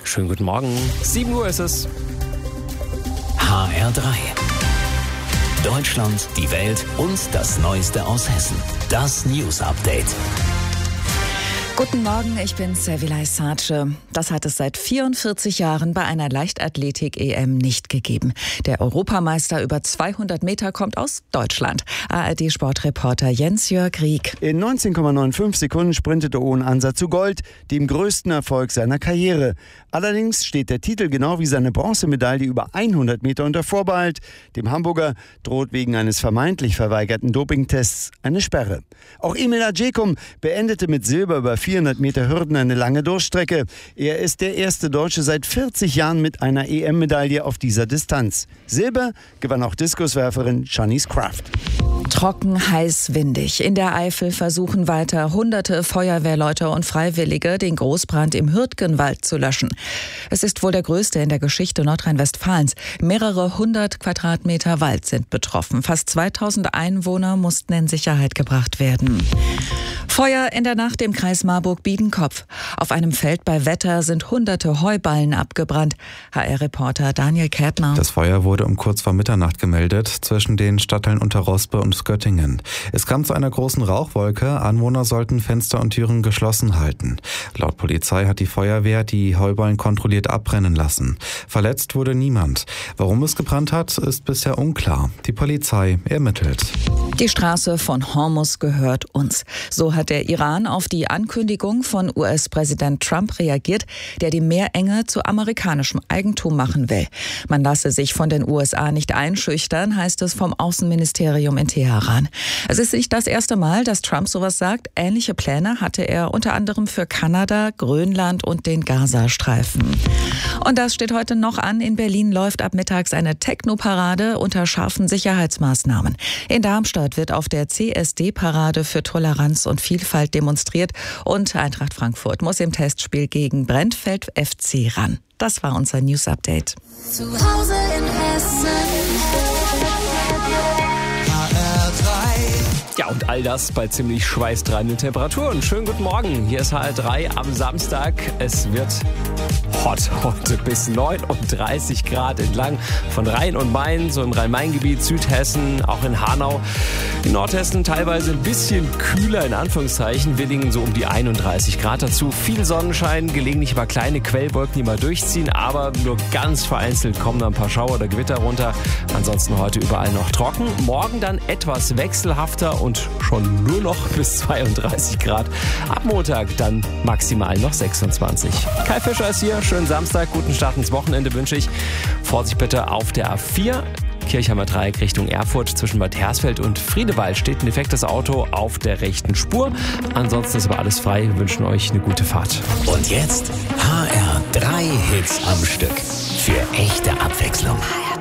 Schönen guten Morgen. 7 Uhr ist es. HR3. Deutschland, die Welt und das Neueste aus Hessen. Das News Update. Guten Morgen, ich bin Servilay Sace. Das hat es seit 44 Jahren bei einer Leichtathletik-EM nicht gegeben. Der Europameister über 200 Meter kommt aus Deutschland. ARD-Sportreporter Jens-Jörg Rieck. In 19,95 Sekunden sprintete Owen Ansa zu Gold, dem größten Erfolg seiner Karriere. Allerdings steht der Titel genau wie seine Bronzemedaille über 100 Meter unter Vorbehalt. Dem Hamburger droht wegen eines vermeintlich verweigerten Dopingtests eine Sperre. Auch Emil Acecum beendete mit Silber über 400 Meter Hürden eine lange Durchstrecke. Er ist der erste Deutsche seit 40 Jahren mit einer EM-Medaille auf dieser Distanz. Silber gewann auch Diskuswerferin Shanice Kraft. Trocken, heiß, windig. In der Eifel versuchen weiter hunderte Feuerwehrleute und Freiwillige, den Großbrand im Hürtgenwald zu löschen. Es ist wohl der größte in der Geschichte Nordrhein-Westfalens. Mehrere 100 Quadratmeter Wald sind betroffen. Fast 2000 Einwohner mussten in Sicherheit gebracht werden. Feuer in der Nacht im Kreis Marburg-Biedenkopf. Auf einem Feld bei Wetter sind hunderte Heuballen abgebrannt. HR-Reporter Daniel Kärtner. Das Feuer wurde um kurz vor Mitternacht gemeldet zwischen den Stadtteilen Unterrospe und Göttingen. Es kam zu einer großen Rauchwolke. Anwohner sollten Fenster und Türen geschlossen halten. Laut Polizei hat die Feuerwehr die Heuballen kontrolliert abbrennen lassen. Verletzt wurde niemand. Warum es gebrannt hat, ist bisher unklar. Die Polizei ermittelt. Die Straße von Hormuz gehört uns. So hat der Iran auf die Ankündigung von US-Präsident Trump reagiert, der die Meerenge zu amerikanischem Eigentum machen will. Man lasse sich von den USA nicht einschüchtern, heißt es vom Außenministerium in Teheran. Es ist nicht das erste Mal, dass Trump sowas sagt. Ähnliche Pläne hatte er unter anderem für Kanada, Grönland und den Gazastreifen. Und das steht heute noch an. In Berlin läuft ab mittags eine Techno-Parade unter scharfen Sicherheitsmaßnahmen. In Darmstadt wird auf der CSD-Parade für Toleranz und Vielfalt demonstriert und Eintracht Frankfurt muss im Testspiel gegen Brentfeld FC ran. Das war unser News Update. Zu Hause in Hessen. Ja, und all das bei ziemlich schweißtreibenden Temperaturen. Schönen guten Morgen. Hier ist HR3 am Samstag. Es wird hot heute bis 39 Grad entlang von Rhein und Main, so im Rhein-Main-Gebiet, Südhessen, auch in Hanau. In Nordhessen teilweise ein bisschen kühler, in Anführungszeichen. Willingen so um die 31 Grad dazu. Viel Sonnenschein, gelegentlich aber kleine Quellwolken, die mal durchziehen, aber nur ganz vereinzelt kommen da ein paar Schauer oder Gewitter runter. Ansonsten heute überall noch trocken. Morgen dann etwas wechselhafter und schon nur noch bis 32 Grad. Ab Montag dann maximal noch 26. Kai Fischer ist hier. Schönen Samstag, guten Start ins Wochenende wünsche ich. Vorsicht bitte auf der A4. Kirchheimer Dreieck Richtung Erfurt zwischen Bad Hersfeld und Friedewald steht ein defektes Auto auf der rechten Spur. Ansonsten ist aber alles frei. Wir wünschen euch eine gute Fahrt. Und jetzt HR3 Hits am Stück. Für echte Abwechslung.